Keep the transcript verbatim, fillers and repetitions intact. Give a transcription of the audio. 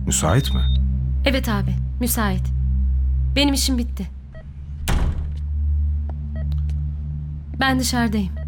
Müsait mi? Evet abi, müsait. Benim işim bitti. Ben dışarıdayım.